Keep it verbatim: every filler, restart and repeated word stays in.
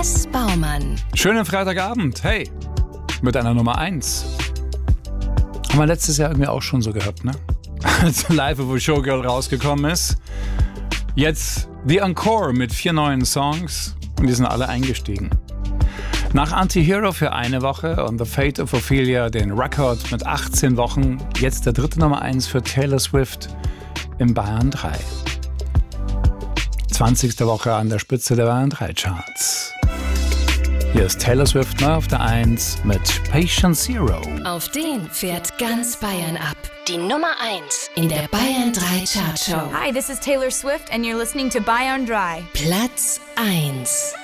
S. Baumann. Schönen Freitagabend, hey, mit einer Nummer eins. Haben wir letztes Jahr irgendwie auch schon so gehabt, ne? Als Live wo Showgirl rausgekommen ist. Jetzt die Encore mit vier neuen Songs und die sind alle eingestiegen. Nach Anti-Hero für eine Woche und The Fate of Ophelia den Rekord mit achtzehn Wochen. Jetzt der dritte Nummer eins für Taylor Swift im Bayern drei. zwanzigste Woche an der Spitze der Bayern drei Charts. Hier ist Taylor Swift neu auf der eins mit Patient Zero. Auf den fährt ganz Bayern ab. Die Nummer eins in der Bayern drei Chartshow. Hi, this is Taylor Swift and you're listening to Bayern drei. Platz eins.